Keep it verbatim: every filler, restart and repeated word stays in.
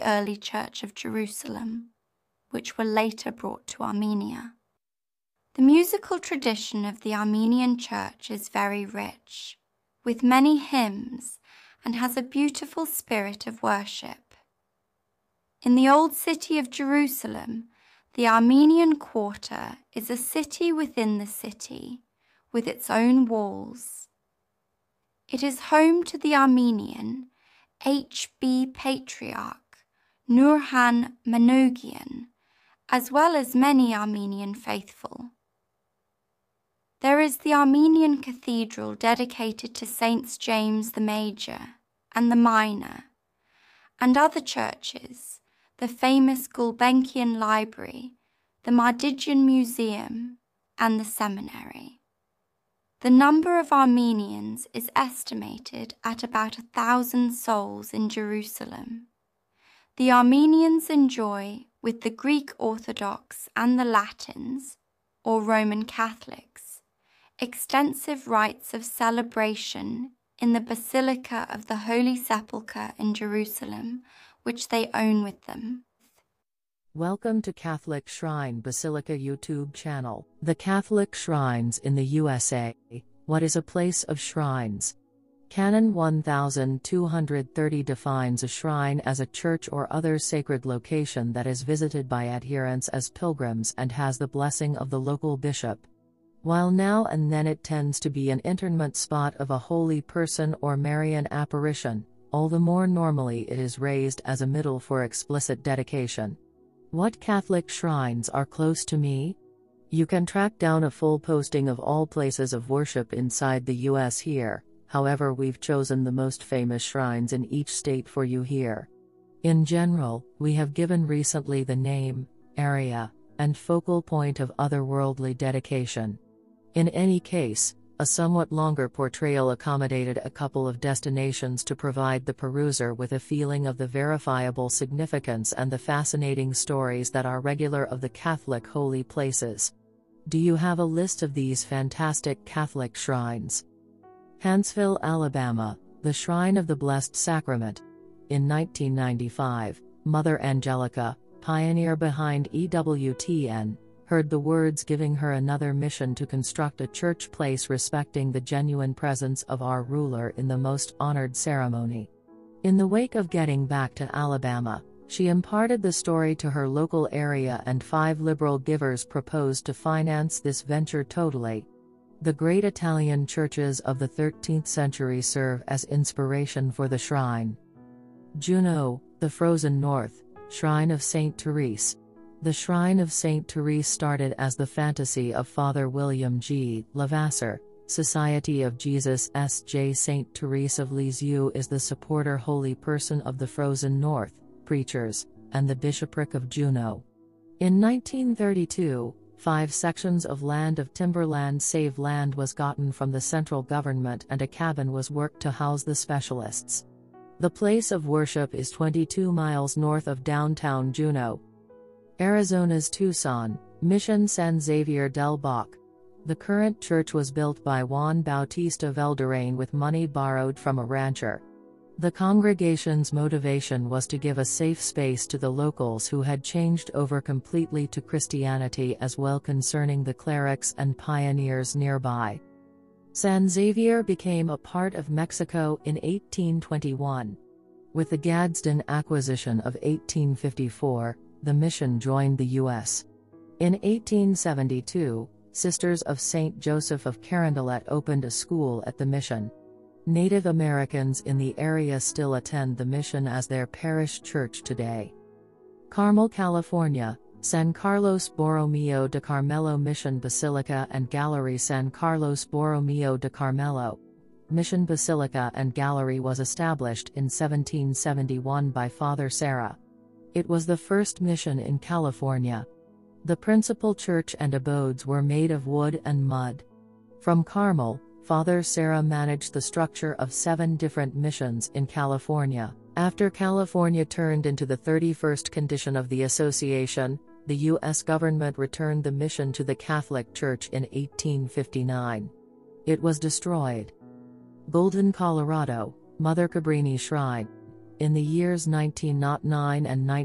early Church of Jerusalem, which were later brought to Armenia. The musical tradition of the Armenian Church is very rich, with many hymns, and has a beautiful spirit of worship. In the old city of Jerusalem, the Armenian Quarter is a city within the city, with its own walls. It is home to the Armenian H B Patriarch Nurhan Manogian, as well as many Armenian faithful. There is the Armenian cathedral dedicated to Saints James the Major and the Minor, and other churches, the famous Gulbenkian Library, the Mardigian Museum, and the seminary. The number of Armenians is estimated at about a thousand souls in Jerusalem. The Armenians enjoy, with the Greek Orthodox and the Latins, or Roman Catholics, extensive rites of celebration in the Basilica of the Holy Sepulchre in Jerusalem, which they own with them. Welcome to Catholic Shrine Basilica YouTube channel. The Catholic Shrines in the U S A. What is a place of shrines? Canon one thousand two hundred thirty defines a shrine as a church or other sacred location that is visited by adherents as pilgrims and has the blessing of the local bishop. While now and then it tends to be an interment spot of a holy person or Marian apparition, all the more normally it is raised as a middle for explicit dedication. What Catholic shrines are close to me? You can track down a full posting of all places of worship inside the U S here, however we've chosen the most famous shrines in each state for you here. In general, we have given recently the name, area, and focal point of otherworldly dedication. In any case, a somewhat longer portrayal accommodated a couple of destinations to provide the peruser with a feeling of the verifiable significance and the fascinating stories that are regular of the Catholic holy places. Do you have a list of these fantastic Catholic shrines? Huntsville, Alabama, the Shrine of the Blessed Sacrament. In nineteen ninety-five, Mother Angelica, pioneer behind E W T N, heard the words giving her another mission to construct a church place respecting the genuine presence of our ruler in the most honored ceremony. In the wake of getting back to Alabama, she imparted the story to her local area and five liberal givers proposed to finance this venture totally. The great Italian churches of the thirteenth century serve as inspiration for the shrine. Juneau, the frozen north, Shrine of Saint Therese. The Shrine of Saint Therese started as the fantasy of Father William G. Levasseur, Society of Jesus S J Saint Therese of Lisieux is the supporter holy person of the frozen north, preachers, and the bishopric of Juneau. In nineteen thirty-two, five sections of land of timberland save land was gotten from the central government and a cabin was worked to house the specialists. The place of worship is twenty-two miles north of downtown Juneau. Arizona's Tucson, Mission San Xavier del Bac. The current church was built by Juan Bautista Velderain with money borrowed from a rancher. The congregation's motivation was to give a safe space to the locals who had changed over completely to Christianity as well concerning the clerics and pioneers nearby. San Xavier became a part of Mexico in eighteen twenty-one. With the Gadsden acquisition of eighteen fifty-four, the mission joined the U S In eighteen seventy-two, Sisters of Saint Joseph of Carondelet opened a school at the mission. Native Americans in the area still attend the mission as their parish church today. Carmel, California, San Carlos Borromeo de Carmelo Mission Basilica and Gallery. San Carlos Borromeo de Carmelo Mission Basilica and Gallery was established in seventeen seventy-one by Father Serra. It was the first mission in California. The principal church and abodes were made of wood and mud. From Carmel, Father Serra managed the structure of seven different missions in California. After California turned into the thirty-first condition of the association, the U S government returned the mission to the Catholic Church in eighteen fifty-nine. It was destroyed. Golden, Colorado, Mother Cabrini Shrine. In the years nineteen oh nine and